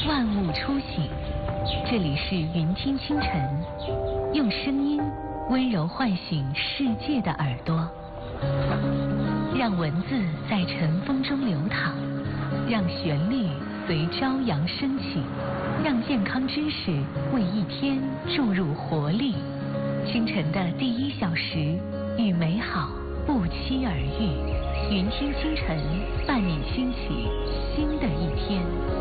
万物初醒。这里是云听清晨，用声音温柔唤醒世界的耳朵，让文字在晨风中流淌，让旋律随朝阳升起，让健康知识为一天注入活力。清晨的第1小时，与美好不期而遇。云听清晨，伴你兴起新的一天。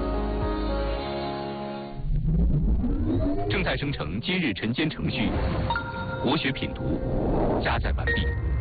正在生成今日晨间程序，国学品读加载完毕。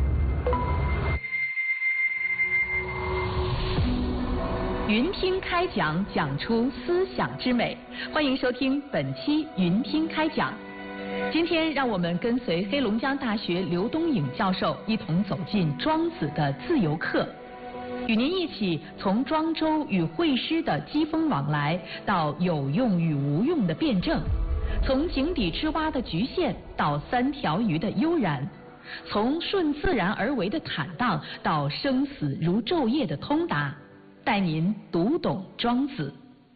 云听开讲，讲出思想之美。欢迎收听本期云听开讲。今天让我们跟随黑龙江大学刘东颖教授一同走进庄子的自由课，与您一起从庄周与惠施的机锋往来，到有用与无用的辩证，从井底之蛙的局限到3条鱼的悠然，从顺自然而为的坦荡到生死如昼夜的通达，带您读懂庄子。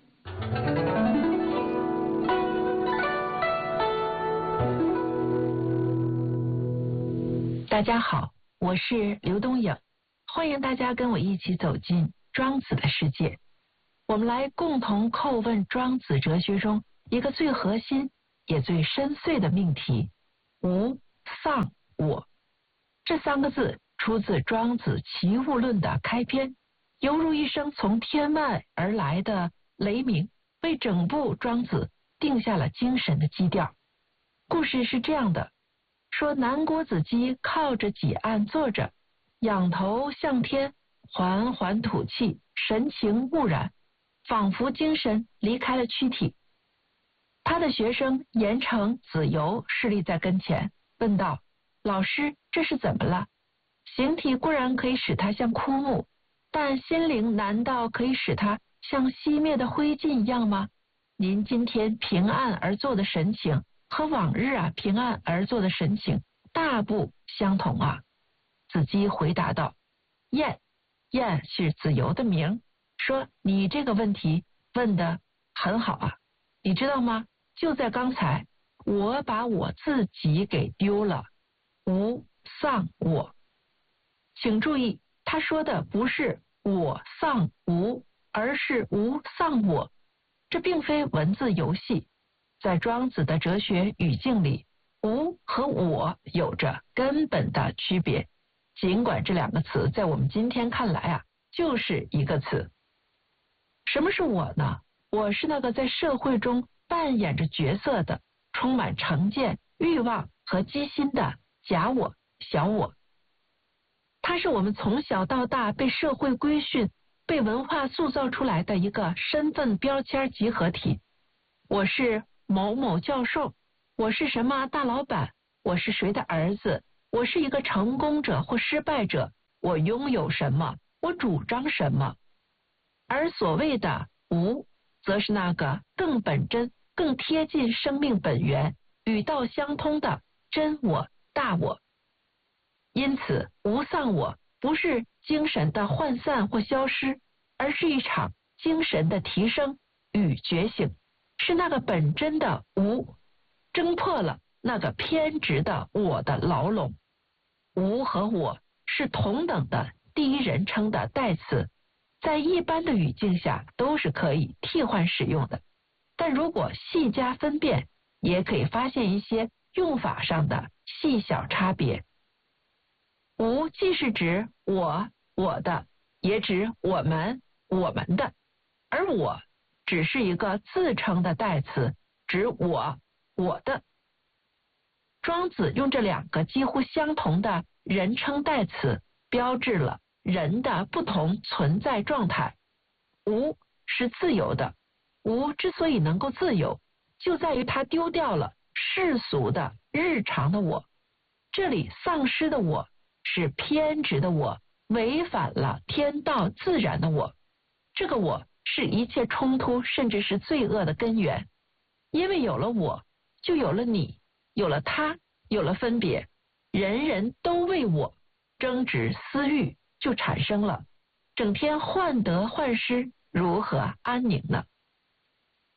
大家好，我是刘东颖，欢迎大家跟我一起走进庄子的世界。我们来共同叩问庄子哲学中一个最核心也最深邃的命题：无、丧、我。这3个字出自庄子齐物论的开篇，犹如一声从天外而来的雷鸣，为整部庄子定下了精神的基调。故事是这样的，说南郭子基靠着几岸坐着，仰头向天，缓缓吐气，神情木然，仿佛精神离开了躯体。他的学生严惩、子游侍立在跟前，问道：老师，这是怎么了？形体固然可以使他像枯木，但心灵难道可以使他像熄灭的灰烬一样吗？您今天平安而坐的神情和往日平安而坐的神情大不相同啊。子基回答道：晏是子游的名，说你这个问题问得很好啊。你知道吗？就在刚才，我把我自己给丢了。无、丧、我。请注意，他说的不是我丧无，而是无丧我。这并非文字游戏，在庄子的哲学语境里，无和我有着根本的区别，尽管这2个词在我们今天看来就是一个词。什么是我呢？我是那个在社会中扮演着角色的，充满成见、欲望和机心的假我、小我。它是我们从小到大被社会规训、被文化塑造出来的一个身份标签集合体。我是某某教授，我是什么大老板，我是谁的儿子，我是一个成功者或失败者，我拥有什么，我主张什么。而所谓的无，则是那个更本真、更贴近生命本源、与道相通的真我、大我。因此，无丧我不是精神的涣散或消失，而是一场精神的提升与觉醒，是那个本真的无挣破了那个偏执的我的牢笼。无和我是同等的第一人称的代词，在一般的语境下都是可以替换使用的，但如果细加分辨，也可以发现一些用法上的细小差别。无既是指我、我的，也指我们、我们的，而我只是一个自称的代词，指我、我的。庄子用这2个几乎相同的人称代词，标志了人的不同存在状态。无是自由的，无之所以能够自由，就在于它丢掉了世俗的日常的我。这里丧失的我是偏执的我，违反了天道自然的我。这个我是一切冲突甚至是罪恶的根源，因为有了我，就有了你，有了他，有了分别，人人都为我，争执私欲就产生了，整天患得患失，如何安宁呢？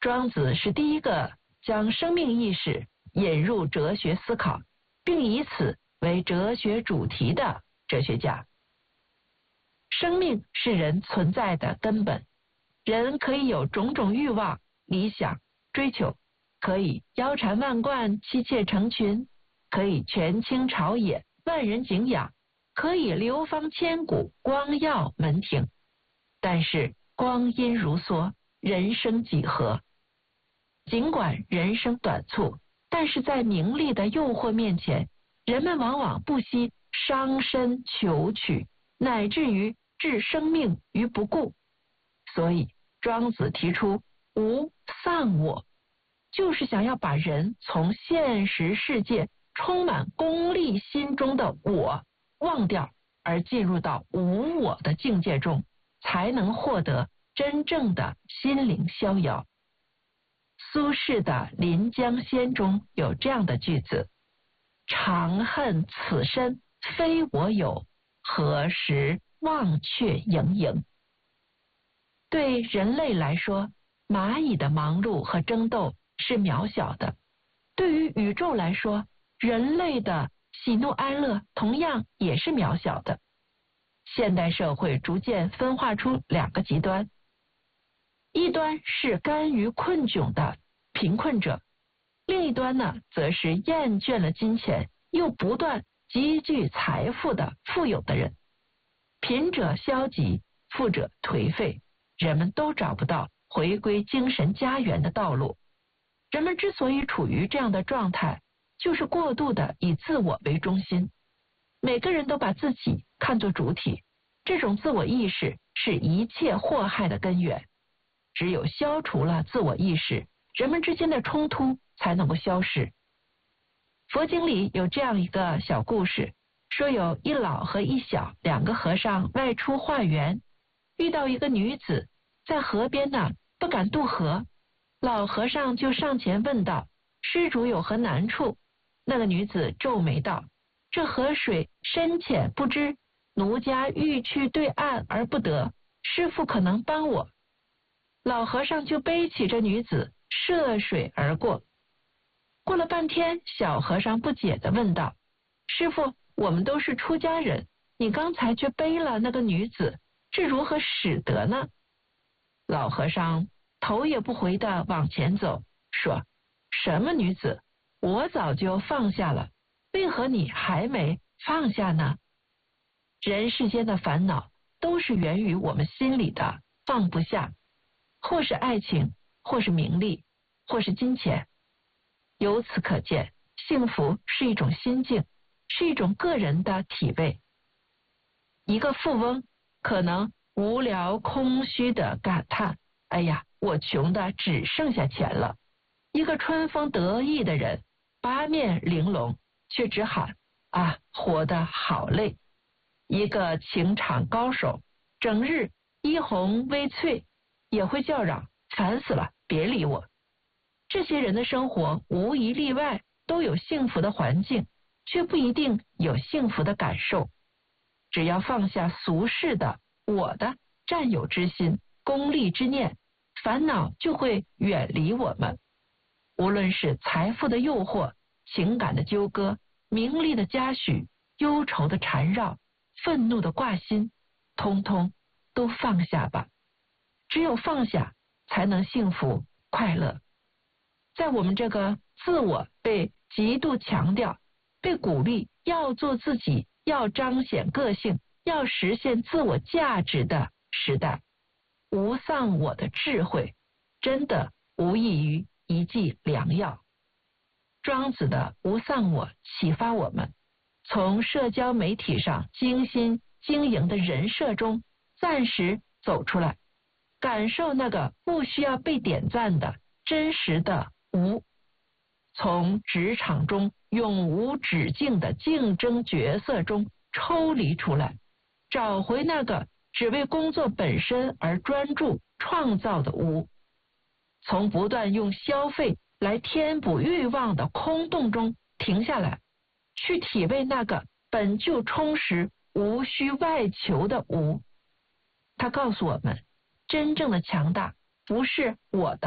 庄子是第一个将生命意识引入哲学思考，并以此为哲学主题的哲学家。生命是人存在的根本，人可以有种种欲望、理想、追求，可以腰缠万贯、妻妾成群，可以权倾朝野、万人敬仰，可以流芳千古、光耀门庭。但是光阴如梭，人生几何？尽管人生短促，但是在名利的诱惑面前，人们往往不惜伤身求取，乃至于置生命于不顾。所以庄子提出无丧我，就是想要把人从现实世界充满功利心中的我忘掉，而进入到无我的境界中，才能获得真正的心灵逍遥。苏轼的《临江仙》中有这样的句子：长恨此身非我有，何时忘却营营。对人类来说，蚂蚁的忙碌和争斗是渺小的；对于宇宙来说，人类的喜怒哀乐同样也是渺小的。现代社会逐渐分化出两个极端，一端是甘于困窘的贫困者，另一端呢，则是厌倦了金钱又不断积聚财富的富有的人。贫者消极，富者颓废，人们都找不到回归精神家园的道路。人们之所以处于这样的状态，就是过度的以自我为中心，每个人都把自己看作主体，这种自我意识是一切祸害的根源。只有消除了自我意识，人们之间的冲突才能够消失。佛经里有这样一个小故事，说有一老和一小两个和尚外出化缘，遇到一个女子在河边呢，不敢渡河。老和尚就上前问道：施主有何难处？那个女子皱眉道：这河水深浅不知，奴家欲去对岸而不得，师父可能帮我。老和尚就背起这女子涉水而过。过了半天，小和尚不解地问道：师父，我们都是出家人，你刚才却背了那个女子，这如何使得呢？老和尚头也不回地往前走，说：什么女子？我早就放下了，为何你还没放下呢？人世间的烦恼都是源于我们心里的放不下，或是爱情，或是名利，或是金钱。由此可见，幸福是一种心境，是一种个人的体味。一个富翁可能无聊空虚的感叹：哎呀，我穷的只剩下钱了。一个春风得意的人，八面玲珑，却只喊：啊，活得好累。一个情场高手，整日衣红微翠，也会叫嚷：烦死了，别理我。这些人的生活无一例外都有幸福的环境，却不一定有幸福的感受。只要放下俗世的我的占有之心、功利之念，烦恼就会远离我们。无论是财富的诱惑、情感的纠葛、名利的嘉许、忧愁的缠绕、愤怒的挂心，通通都放下吧。只有放下，才能幸福快乐。在我们这个自我被极度强调、被鼓励要做自己、要彰显个性、要实现自我价值的时代，无丧我的智慧真的无异于一剂良药。庄子的无丧我启发我们，从社交媒体上精心经营的人设中暂时走出来，感受那个不需要被点赞的真实的无，从职场中永无止境的竞争角色中抽离出来，找回那个只为工作本身而专注创造的无，从不断用消费来填补欲望的空洞中停下来，去体味那个本就充实无需外求的无。他告诉我们，真正的强大不是我的，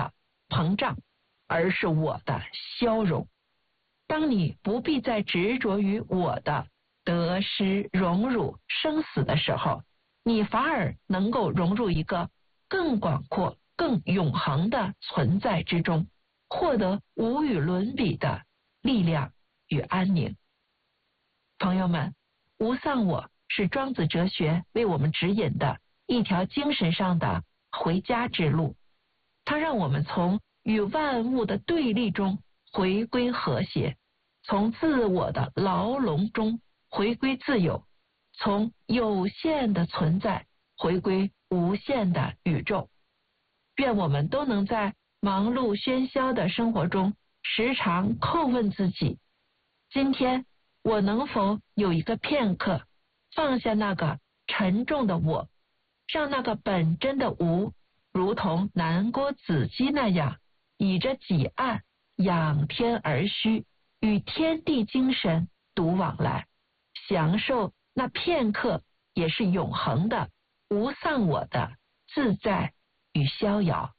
膨胀，而是我的消融。当你不必再执着于我的得失荣辱生死的时候，你反而能够融入一个更广阔更永恒的存在之中，获得无与伦比的力量与安宁。朋友们，无丧我是庄子哲学为我们指引的一条精神上的回家之路，它让我们从与万物的对立中回归和谐，从自我的牢笼中回归自由，从有限的存在回归无限的宇宙。愿我们都能在忙碌喧嚣的生活中时常叩问自己，今天我能否有一个片刻放下那个沉重的我，让那个本真的无如同南郭子机那样倚着己岸仰天而虚，与天地精神独往来，享受那片刻也是永恒的无丧我的自在与逍遥。